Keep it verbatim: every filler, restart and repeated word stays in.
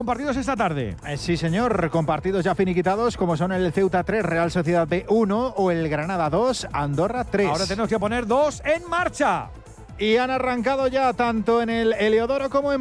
Partidos esta tarde. Eh, sí, señor, con partidos ya finiquitados como son el Ceuta tres, Real Sociedad B uno o el Granada dos, Andorra tres. Ahora tenemos que poner dos en marcha. Y han arrancado ya tanto en el Heliodoro como en